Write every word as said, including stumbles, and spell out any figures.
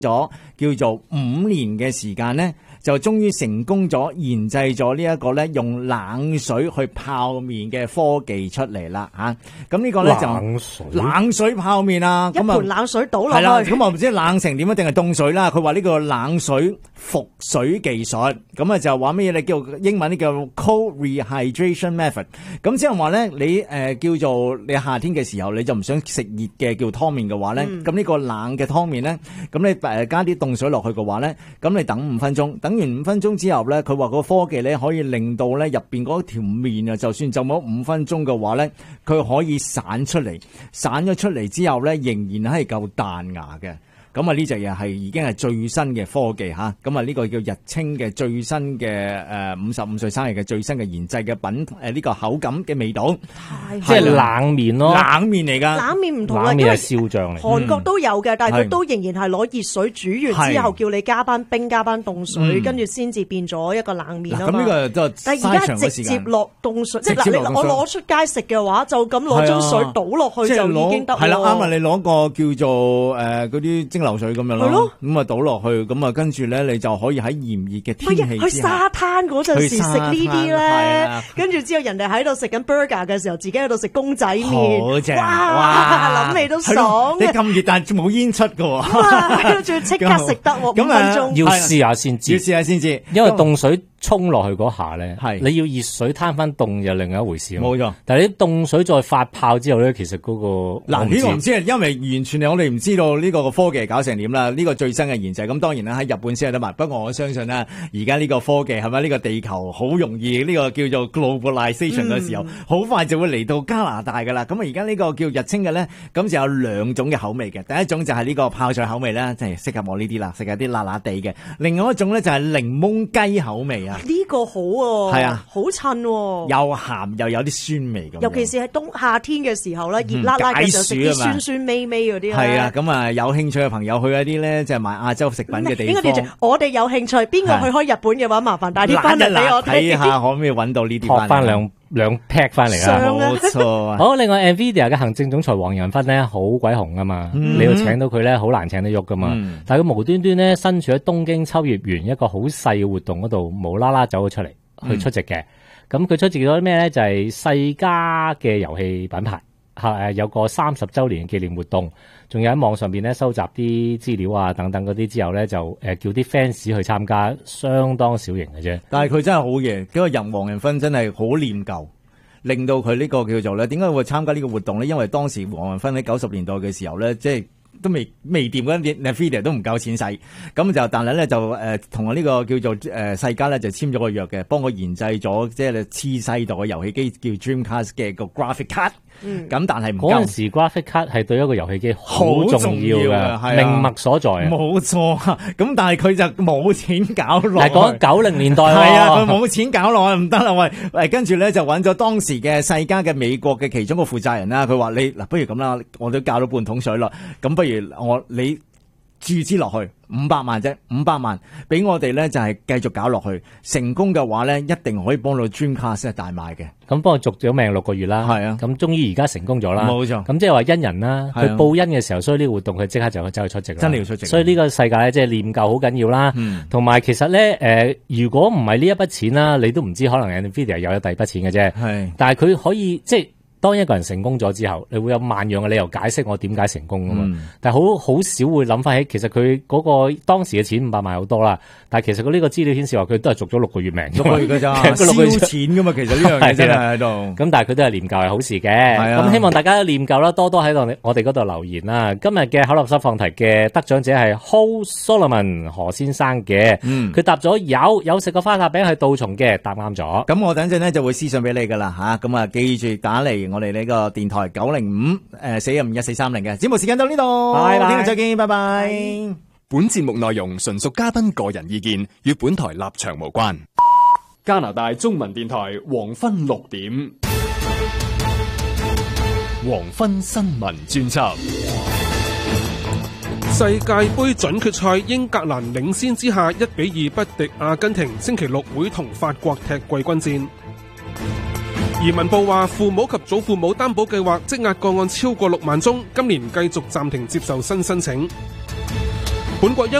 咗叫做五年嘅時間咧，就終於成功咗研製咗呢一個咧用冷水去泡麵嘅科技出嚟啦嚇。咁呢個咧就冷水冷水泡麵啊， 一盆冷水倒落去， 係啦，咁我唔知冷成點啊，定係凍水啦。佢話呢個冷水復水技術，咁啊就話咩嘢咧？叫英文呢叫 cold rehydration method。咁即係話咧，你誒、呃、叫做你夏天嘅時候，你就唔想食熱嘅叫湯麵嘅話咧，咁呢、嗯、個冷嘅湯麵咧，咁你誒加啲凍水落去嘅話咧，咁你等五分鐘，等完五分鐘之後咧，佢話個科技咧可以令到咧入邊嗰條麵啊，就算浸咗五分鐘嘅話咧，佢可以散出嚟，散咗出嚟之後咧，仍然係夠彈牙嘅。咁啊呢隻嘢係已經係最新嘅科技吓，咁啊呢個叫日清嘅最新嘅誒五十五歲生日嘅最新嘅研製嘅品誒呢、呃這個口感嘅味道， 即係冷麵咯， 冷麵嚟噶， 冷麵唔同啦， 冷麵係燒醬嚟， 韓國都有嘅， 嗯、 但係佢都仍然係攞熱水煮完之後，叫你加班冰加班凍水，跟住先至變咗一個冷麵啊嘛。 咁呢個就但係而家直接落凍水，即係嗱，你我攞出街食嘅話，就咁攞樽水倒落去就已經得。 係啦，啱啊！你攞個叫做誒嗰啲蒸餾水咁樣咯。咁啊倒落去，咁啊跟住咧，你就可以喺炎熱嘅天氣之下， 去沙灘嗰陣時食呢啲咧，跟住之後人哋喺度食緊 burger 嘅時候，自己喺度食公仔麵， 好正， 哇！諗起都爽。 你咁熱，但係冇煙出㗎， 跟住即刻食得，五分鐘要試下先知， 要試下先知， 因為凍水沖落去嗰下咧， 係你要熱水攤翻凍又另外一回事。 冇錯， 但係你凍水再發泡之後咧，其實嗰個嗱呢個唔知，因為完全係我哋唔知道呢個科技搞成點啦。呢個最新嘅研製，咁當然啦喺日本先有得賣。不過我相信咧，而家呢個科技係咪呢個地球好容易呢個叫做 globalization 嘅時候，好、嗯、快就會嚟到加拿大噶啦。咁啊而家呢個叫日清嘅咧，咁就有兩種嘅口味嘅。第一種就係呢個泡菜口味啦，即係適合我呢啲啦，食下啲辣辣地嘅。另外一種咧就係檸檬雞口味啊。 呢個好喎，係啊，好襯喎， 又鹹又有啲酸味咁。 尤其是喺冬夏天嘅時候咧，熱辣辣嘅時候食啲酸酸味味嗰啲咧。係啊，咁啊有興趣嘅朋友去一啲咧，即係賣亞洲食品嘅地方。應該我哋有興趣，邊個去開日本嘅話，麻煩帶啲翻嚟俾我睇下，可唔可以揾到呢啲？ 學翻兩兩 pack 翻嚟啊！ 冇錯啊！ 好，另外 Nvidia 嘅行政總裁黃仁勳咧，好鬼紅啊嘛，嗯、你要請到佢咧，好難請得喐噶嘛。嗯、但係佢無端端咧，身處喺東京秋葉原一個好細嘅活動嗰度，無啦啦走咗出嚟。去出席嘅，咁佢出席咗啲咩咧？就係、是、世嘉嘅遊戲品牌，誒有個三十週年紀念活動，仲有喺網上邊咧收集啲資料啊等等嗰啲之後咧，就誒叫啲 fans 去參加，相當小型嘅啫。 但係佢真係好嘢，呢個人黃仁勳真係好念舊，令到佢呢個叫做咧，點解會參加呢個活動咧？因為當時黃仁勳喺九十年代嘅時候咧，即係。都未未掂嗰啲 Nvidia 都唔夠錢使，咁就但係咧就誒同我呢個叫做誒、呃、世嘉咧就簽咗個約嘅，幫我研製咗即係次世代嘅遊戲機叫 Dreamcast 嘅個 graphic card。嗯，咁但係唔夠。嗰陣時 graphic card 係對一個遊戲機好重要嘅，命脈所在啊！ 冇錯，咁但係佢就冇錢搞落。 係講九零年代喎。 係啊，佢冇錢搞落去唔得啦，喂喂，跟住咧就揾咗當時嘅世嘉嘅美國嘅其中個負責人啦，佢話你嗱，不如咁啦，我都教到半桶水啦，咁不如我你注資落去。五百萬啫，五百萬俾我哋咧就係繼續搞落去，成功嘅話咧一定可以幫到 Dreamcast 大賣嘅。 咁幫佢續咗命六個月啦，係啊，咁終於而家成功咗啦，冇錯。咁即係話恩人啦，佢報恩嘅時候，所以呢個活動佢即刻就走去出席啦， 真係要出席。 所以呢個世界咧即係念舊好緊要啦，同埋、嗯、其實咧誒、呃，如果唔係呢一筆錢啦，你都唔知可能 Nvidia 有咗第二筆錢嘅啫，係。但係佢可以即係。當一個人成功咗之後，你會有萬樣嘅理由解釋我點解成功噶嘛？嗯、但係好好少會諗翻起，其實佢嗰個當時嘅錢五百萬好多啦。但係其實佢呢個資料顯示話佢都係續咗六個月命，六個月㗎咋，燒錢噶嘛。其實呢樣嘢真係喺度。咁但係佢都係念舊係好事嘅。咁、啊、希望大家念舊啦，多多喺度我哋嗰度留言啦。今日嘅口立濕放題嘅得獎者係 Ho Solomon 何先生嘅，佢、嗯、答咗有有食過花塔餅係杜蟲嘅，答啱咗。咁我等陣呢就會私信俾你噶啦吓，咁啊記住打嚟。我哋呢個電台九零五誒四一五一四三零嘅節目時間到呢度，拜拜，聽日再見，拜拜。 本節目內容純屬嘉賓個人意見，與本台立場無關。加拿大中文電台黃昏六點，黃昏新聞專輯。 世界盃準決賽，英格蘭領先之下一比二不敵阿根廷，星期六會同法國踢季軍戰。移民部話，父母及祖父母擔保計劃積壓個案超過六萬宗，今年繼續暫停接受新申請。 本國